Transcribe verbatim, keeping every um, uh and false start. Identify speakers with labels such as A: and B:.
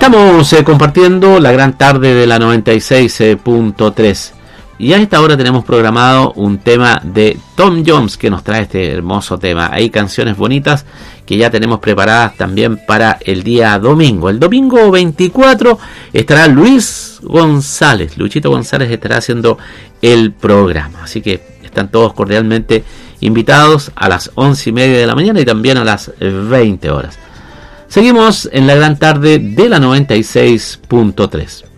A: Estamos eh, compartiendo la gran tarde de la noventa y seis punto tres y a esta hora tenemos programado un tema de Tom Jones que nos trae este hermoso tema. Hay canciones bonitas que ya tenemos preparadas también para el día domingo. El domingo veinticuatro estará Luis González, Luchito González estará haciendo el programa, así que están todos cordialmente invitados a las once y media de la mañana y también a las veinte horas. Seguimos en la gran tarde de la noventa y seis punto tres.